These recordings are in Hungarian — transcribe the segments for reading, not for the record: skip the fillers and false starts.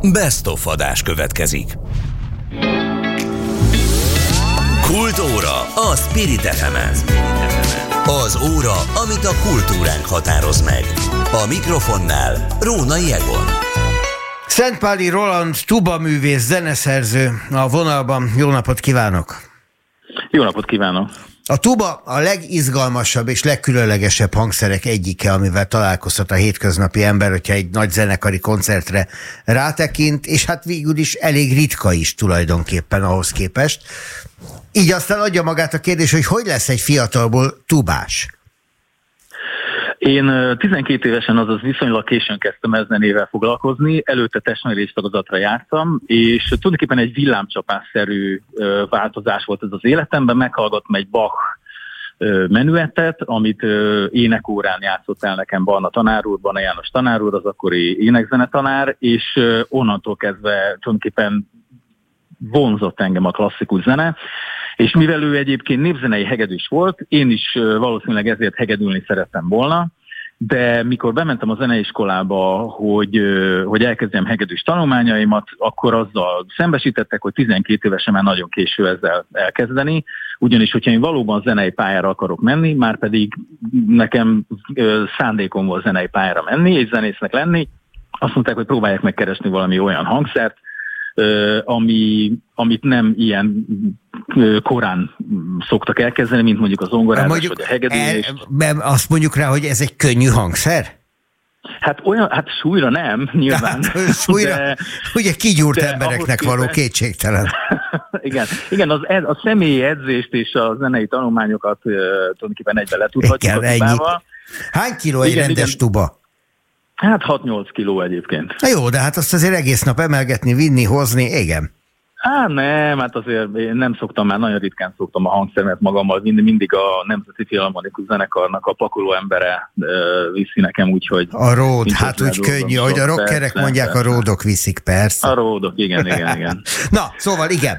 Best of adás következik. Kultóra a Spirit FM-en. Az óra, amit a kultúránk határoz meg. A mikrofonnál Rónai Egon. Szentpáli Roland tubaművész, zeneszerző a vonalban. Jó napot kívánok! Jó napot kívánok! A tuba a legizgalmasabb és legkülönlegesebb hangszerek egyike, amivel találkozhat a hétköznapi ember, hogyha egy nagy zenekari koncertre rátekint, és hát végül is elég ritka is tulajdonképpen ahhoz képest. Így aztán adja magát a kérdés, hogy lesz egy fiatalból tubás? Én 12 évesen, azaz viszonylag későn kezdtem ezzel zenével foglalkozni, előtte testnevelés tagozatra jártam, és tulajdonképpen egy villámcsapásszerű változás volt ez az életemben. Meghallgattam egy Bach menüettet, amit énekórán játszott el nekem Barna tanár úr, Barna János tanár úr, az akkori énekzenetanár, és onnantól kezdve tulajdonképpen vonzott engem a klasszikus zene, és mivel ő egyébként népzenei hegedűs volt, én is valószínűleg ezért hegedülni szerettem volna, de mikor bementem a zeneiskolába, hogy elkezdjem hegedűs tanulmányaimat, akkor azzal szembesítettek, hogy 12 évesen már nagyon késő ezzel elkezdeni, ugyanis, hogyha én valóban zenei pályára akarok menni, már pedig nekem szándékom volt zenei pályára menni, és zenésznek lenni, azt mondták, hogy próbálják megkeresni valami olyan hangszert, amit nem ilyen korán szoktak elkezdeni, mint mondjuk a zongorázás vagy a hegedűzés. Azt mondjuk rá, hogy ez egy könnyű hangszer? Hát súlyra nem, nyilván. Súlyra, ugye kigyúrt embereknek való, kétségtelen. Igen, a személyi edzést és a zenei tanulmányokat tulajdonképpen egybe letudhatjuk a tubával. Hány kiló egy rendes tuba? Hát 6-8 kiló egyébként. Na jó, de hát azt azért egész nap emelgetni, vinni, hozni, igen. Nem, hát azért én nem szoktam, már nagyon ritkán szoktam a hangszermet magammal vinni, mindig a Nemzeti Filharmonikus Zenekarnak a pakoló embere viszi nekem, úgyhogy... A ród, hát úgy könnyű, hogy a rockerek mondják, persze. A ródok viszik, persze. A ródok, igen. Na, szóval igen.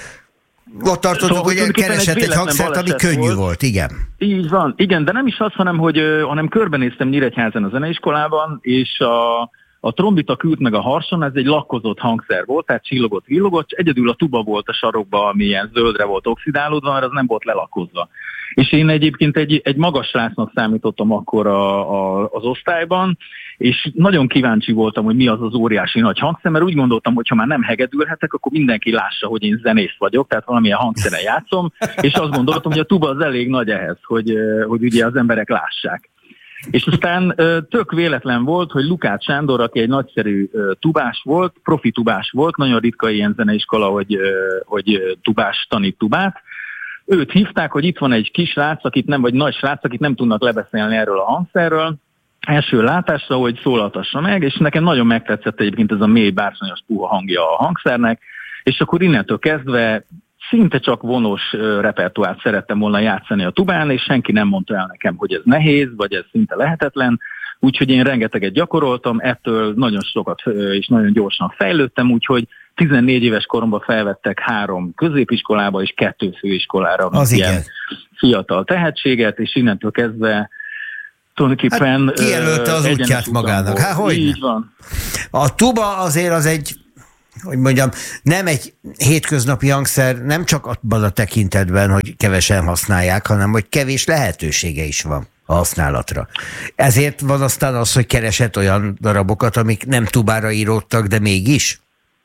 Ott tartottuk, hogy keresett egy hangszert, ami könnyű volt, igen. Így van, igen, de nem is az, hanem körbenéztem Nyíregyházán a zeneiskolában, és a trombita kült meg a harson, ez egy lakkozott hangszer volt, tehát csillogott, villogott, egyedül a tuba volt a sarokban, ami ilyen zöldre volt oxidálódva, mert az nem volt lelakkozva. És én egyébként egy magas srácnak számítottam akkor az osztályban, és nagyon kíváncsi voltam, hogy mi az az óriási nagy hangszer, mert úgy gondoltam, hogy ha már nem hegedülhetek, akkor mindenki lássa, hogy én zenész vagyok, tehát valamilyen hangszeren játszom, és azt gondoltam, hogy a tuba az elég nagy ehhez, hogy ugye az emberek lássák. És aztán tök véletlen volt, hogy Lukács Sándor, aki egy nagyszerű tubás volt, profi tubás volt, nagyon ritka ilyen zeneiskola, hogy tubás tanít tubát. Őt hívták, hogy itt van egy kis srác, vagy nagy srác, akit nem tudnak lebeszélni erről a hangszerről. Első látásra, hogy szólaltassa meg, és nekem nagyon megtetszett egyébként ez a mély, bársonyos, puha hangja a hangszernek, és akkor innentől kezdve szinte csak vonós repertoárt szerettem volna játszani a tubán, és senki nem mondta el nekem, hogy ez nehéz, vagy ez szinte lehetetlen, úgyhogy én rengeteget gyakoroltam, ettől nagyon sokat és nagyon gyorsan fejlődtem, úgyhogy 14 éves koromban felvettek 3 középiskolába és 2 főiskolára ilyen fiatal tehetséget, és innentől kezdve tulajdonképpen... Hát kijelölte az útját magának. Hát hogyne? Így van. A tuba azért az egy, hogy mondjam, nem egy hétköznapi hangszer, nem csak abban a tekintetben, hogy kevesen használják, hanem hogy kevés lehetősége is van a használatra. Ezért van aztán az, hogy keresett olyan darabokat, amik nem tubára íródtak, de mégis?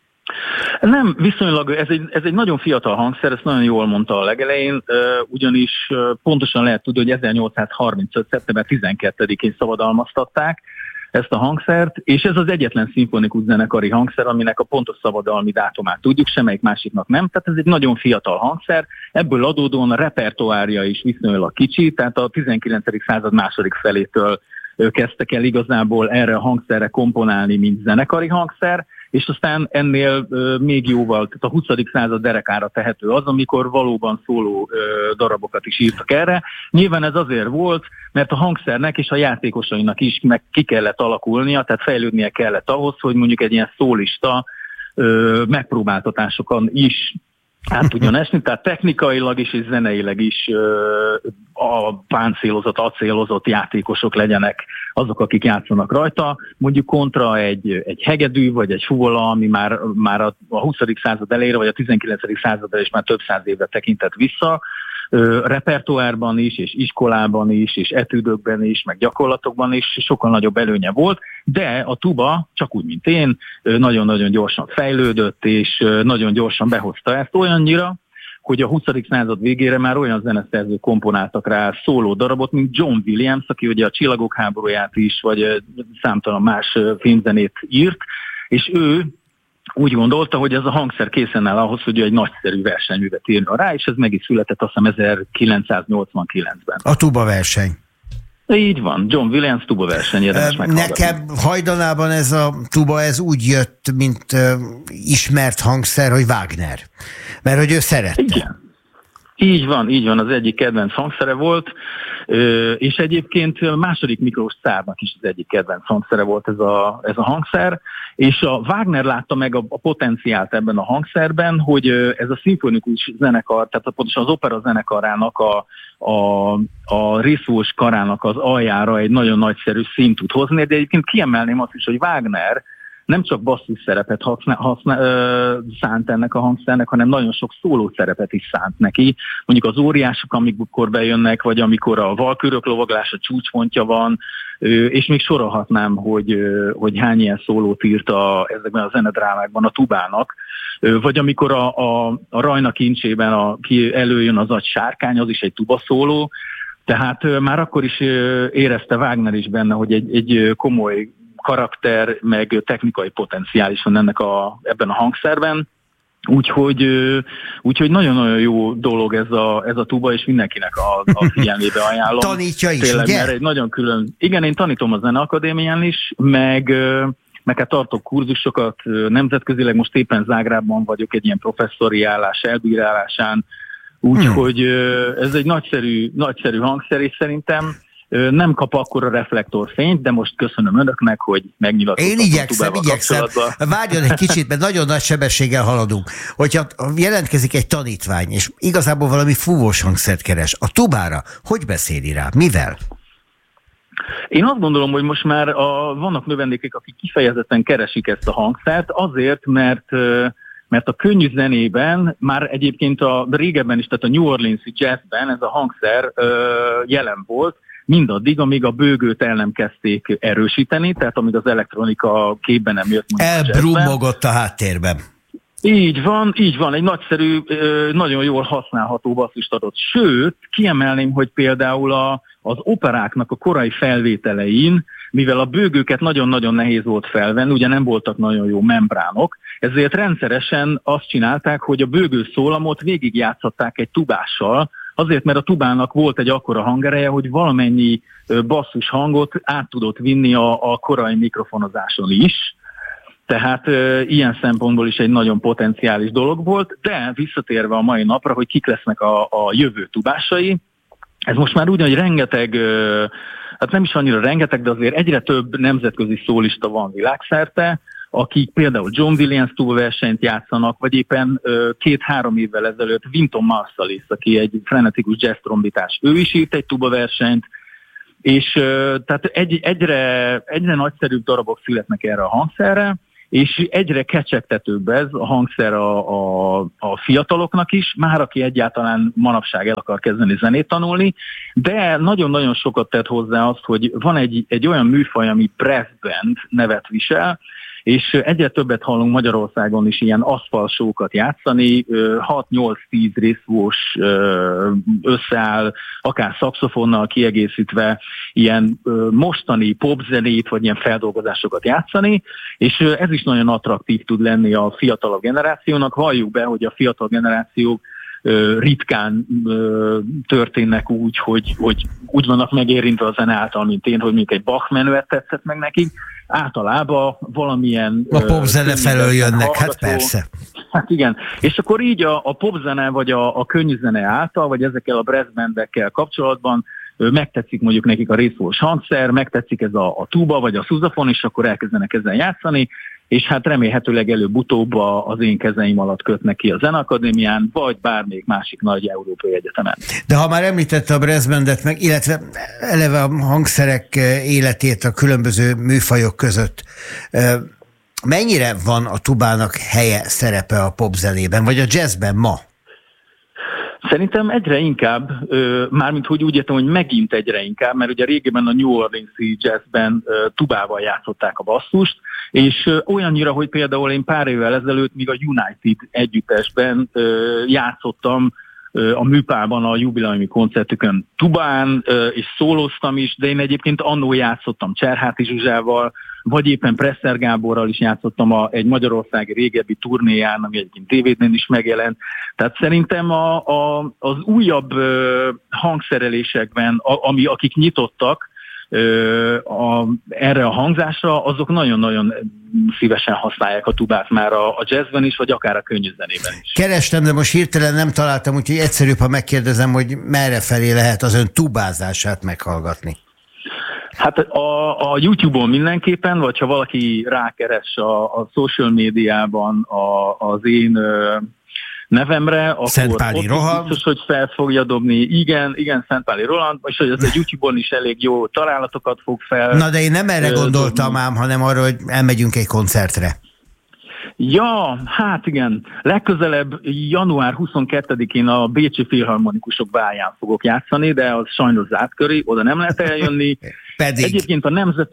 Nem, viszonylag, ez egy nagyon fiatal hangszer, ezt nagyon jól mondta a legelején, ugyanis pontosan lehet tudni, hogy 1835. szeptember 12-én szabadalmaztatták ezt a hangszert, és ez az egyetlen szimfonikus zenekari hangszer, aminek a pontos szabadalmi dátumát tudjuk, semmelyik másiknak nem, tehát ez egy nagyon fiatal hangszer, ebből adódóan a repertoárja is viszonylag kicsi, tehát a 19. század második felétől kezdtek el igazából erre a hangszerre komponálni, mint zenekari hangszer, és aztán ennél még jóval, tehát a 20. század derekára tehető az, amikor valóban szóló darabokat is írtak erre. Nyilván ez azért volt, mert a hangszernek és a játékosainak is meg ki kellett alakulnia, tehát fejlődnie kellett ahhoz, hogy mondjuk egy ilyen szólista megpróbáltatásokon is át tudjon esni, tehát technikailag is és zeneileg is a páncélozott, acélozott játékosok legyenek azok, akik játszanak rajta. Mondjuk kontra egy hegedű, vagy egy fuvola, ami már a 20. század elejére, vagy a 19. századra is már több száz évre tekintett vissza, repertoárban is, és iskolában is, és etüdökben is, meg gyakorlatokban is sokkal nagyobb előnye volt, de a tuba, csak úgy, mint én, nagyon-nagyon gyorsan fejlődött, és nagyon gyorsan behozta ezt olyannyira, hogy a 20. század végére már olyan zeneszerzők komponáltak rá szóló darabot, mint John Williams, aki ugye a Csillagok háborúját is, vagy számtalan más filmzenét írt, és ő úgy gondolta, hogy ez a hangszer készen áll ahhoz, hogy egy nagyszerű versenyművet írna rá, és ez meg is született azt hiszem 1989-ben. A tuba verseny. Így van, John Williams tuba verseny, érdemes meghallgatni. Nekem hajdanában ez a tuba, ez úgy jött, mint ismert hangszer, hogy Wagner. Mert hogy ő szerette. Igen. Így van, az egyik kedvenc hangszere volt, és egyébként második Miklós cárnak is az egyik kedvenc hangszere volt ez a hangszer, és a Wagner látta meg a potenciált ebben a hangszerben, hogy ez a szimfonikus zenekar, tehát pontosan az opera zenekarának a részvós karának az aljára egy nagyon nagyszerű színt tud hozni, de egyébként kiemelném azt is, hogy Wagner nem csak basszus szerepet szánt ennek a hangszernek, hanem nagyon sok szóló szerepet is szánt neki. Mondjuk az óriások, amikor bejönnek, vagy amikor a valkürök lovaglása csúcspontja van, és még sorolhatnám, hogy hány ilyen szólót írt ezekben a zenedrámákban a tubának, vagy amikor a Rajna kincsében ki előjön az agy sárkány, az is egy tuba szóló, tehát már akkor is érezte Wagner is benne, hogy egy komoly karakter, meg technikai potenciál is van ebben a hangszerben. Úgyhogy nagyon-nagyon jó dolog ez a tuba, és mindenkinek a figyelmébe ajánlom. Tanítja is, tényleg, ugye? Mert egy nagyon külön... Igen, én tanítom a Zeneakadémián is, meg hát tartok kurzusokat nemzetközileg, most éppen Zágrábban vagyok egy ilyen professzori állás elbírálásán, úgyhogy ez egy nagyszerű hangszer, és szerintem nem kap akkora reflektorfényt, de most köszönöm önöknek, hogy megnyilatkoztatom. Én igyekszem. Várjon egy kicsit, mert nagyon nagy sebességgel haladunk. Hogyha jelentkezik egy tanítvány, és igazából valami fúvós hangszert keres, a tubára hogy beszéli rá? Mivel? Én azt gondolom, hogy most már vannak növendékek, akik kifejezetten keresik ezt a hangszert, azért, mert a könnyű zenében már egyébként régebben is, tehát a New Orleans-i jazzben ez a hangszer jelen volt, mindaddig, amíg a bőgőt el nem kezdték erősíteni, tehát amíg az elektronika képben nem jött. Elbrummogott a háttérben. Így van, egy nagyszerű, nagyon jól használható basszust adott. Sőt, kiemelném, hogy például az operáknak a korai felvételein, mivel a bőgőket nagyon-nagyon nehéz volt felvenni, ugye nem voltak nagyon jó membránok, ezért rendszeresen azt csinálták, hogy a bőgő szólamot végigjátszották egy tubással, azért, mert a tubának volt egy akkora hangereje, hogy valamennyi basszus hangot át tudott vinni a korai mikrofonozáson is. Tehát ilyen szempontból is egy nagyon potenciális dolog volt, de visszatérve a mai napra, hogy kik lesznek a jövő tubásai, ez most már úgy, hogy rengeteg, hát nem is annyira rengeteg, de azért egyre több nemzetközi szólista van világszerte, akik például John Williams tubaversenyt játszanak, vagy éppen 2-3 évvel ezelőtt Wynton Marsalis, aki egy frenetikus jazz trombitás, ő is írt egy tubaversenyt, és tehát egyre nagyszerűbb darabok születnek erre a hangszerre, és egyre kecsegtetőbb ez a hangszer a fiataloknak is, már aki egyáltalán manapság el akar kezdeni zenét tanulni, de nagyon-nagyon sokat tett hozzá azt, hogy van egy olyan műfaj, ami brass band nevet visel, és egyre többet hallunk Magyarországon is ilyen aszfaltsókat játszani, 6-8-10 részvós összeáll, akár szaxofonnal kiegészítve ilyen mostani popzenét, vagy ilyen feldolgozásokat játszani, és ez is nagyon attraktív tud lenni a fiatalabb generációnak. Valljuk be, hogy a fiatal generációk ritkán történnek úgy, hogy úgy vannak megérintve a zene által, mint én, hogy mondjuk egy Bach menüet tetszett meg nekik. Általában valamilyen... A popzene felől jönnek, hát persze. Hát igen, és akkor így a popzene, vagy a könnyű zene által, vagy ezekkel a brass bandekkel kapcsolatban megtetszik mondjuk nekik a részvós hangszer, megtetszik ez a tuba, vagy a szuzafon, és akkor elkezdenek ezzel játszani, és hát remélhetőleg előbb-utóbb az én kezeim alatt kötnek ki a Zeneakadémián, vagy bármelyik másik nagy európai egyetemen. De ha már említette a brassbandet meg, illetve eleve a hangszerek életét a különböző műfajok között, mennyire van a tubának helye, szerepe a popzenében, vagy a jazzben ma? Szerintem egyre inkább, mármint hogy úgy értem, hogy megint egyre inkább, mert ugye régebben a New Orleans-i jazzben tubával játszották a basszust, és olyannyira, hogy például én pár évvel ezelőtt még a United együttesben játszottam a műpában a jubileumi koncertükön tubán, és szóloztam is, de én egyébként annó játszottam Cserháti Zsuzsával, vagy éppen Presser Gáborral is játszottam egy magyarországi régebbi turnéján, ami egyébként DVD-n is megjelent. Tehát szerintem az újabb hangszerelésekben, akik nyitottak erre a hangzásra, azok nagyon-nagyon szívesen használják a tubát már a jazzben is, vagy akár a könnyű zenében is. Kerestem, de most hirtelen nem találtam, úgyhogy egyszerűbb, ha megkérdezem, hogy merre felé lehet az ön tubázását meghallgatni. Hát a YouTube-on mindenképpen, vagy ha valaki rákeres a social médiában az én nevemre, Szentpáli Roland. Biztos, hogy fel fogja dobni. Igen, Szentpáli Roland, és hogy az a YouTube-on is elég jó találatokat fog fel. Na de én nem erre gondoltam ám, hanem arra, hogy elmegyünk egy koncertre. Ja, hát igen. Legközelebb január 22-én a Bécsi Filharmonikusok bálján fogok játszani, de az sajnos zárt köré, oda nem lehet eljönni. Pedig. Egyébként a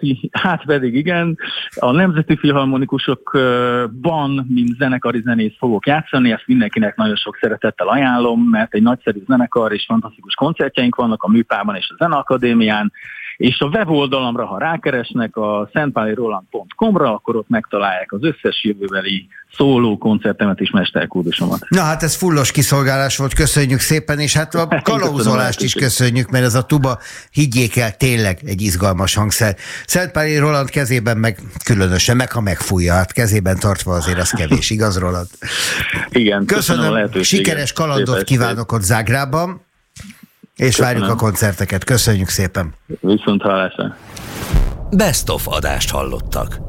Nemzeti Filharmonikusokban, mint zenekari zenész fogok játszani, ezt mindenkinek nagyon sok szeretettel ajánlom, mert egy nagyszerű zenekar és fantasztikus koncertjeink vannak a Műpában és a Zeneakadémián, és a weboldalamra, ha rákeresnek a szentpáliroland.com-ra, akkor ott megtalálják az összes jövőbeli szóló koncertemet és mesterkódusomat. Na hát ez fullos kiszolgálás volt, köszönjük szépen, és hát a kalauzolást is köszönjük, mert ez a tuba, higgyék el, tényleg egy izgalmas hangszer. Szentpáli Roland kezében meg különösen, meg ha megfújja, hát kezében tartva azért az kevés, igaz Roland? Igen, köszönöm, sikeres kalandot kívánok ott Zágrában, és várjuk a koncerteket. Köszönjük szépen. Viszont hallásra. Best of adást hallottak.